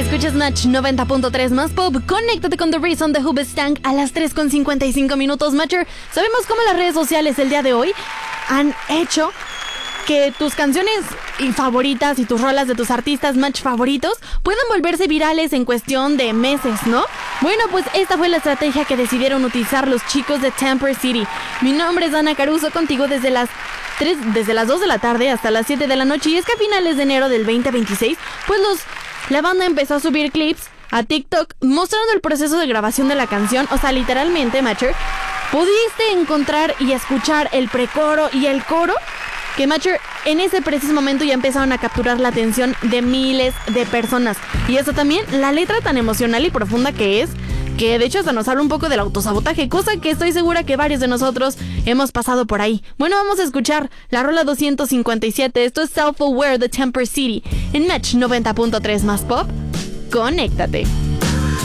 Escuchas Match 90.3 más pop. Conéctate con The Reason de Hoobastank a las 3:55 minutos, Matcher. Sabemos cómo las redes sociales el día de hoy han hecho que tus canciones favoritas y tus rolas de tus artistas Match favoritos puedan volverse virales en cuestión de meses, ¿no? Bueno, pues esta fue la estrategia que decidieron utilizar los chicos de Temper City. Mi nombre es Ana Caruso, contigo desde las 2 de la tarde hasta las 7 de la noche. Y es que a finales de enero del 2026, pues la banda empezó a subir clips a TikTok mostrando el proceso de grabación de la canción. O sea, literalmente, Matcher, pudiste encontrar y escuchar el precoro y el coro que, Matcher, en ese preciso momento ya empezaron a capturar la atención de miles de personas. Y eso también, la letra tan emocional y profunda que es, que de hecho hasta nos habla un poco del autosabotaje, cosa que estoy segura que varios de nosotros hemos pasado por ahí. Bueno, vamos a escuchar la rola 257. Esto es Self-Aware de Temper City en Match 90.3 más pop. Conéctate.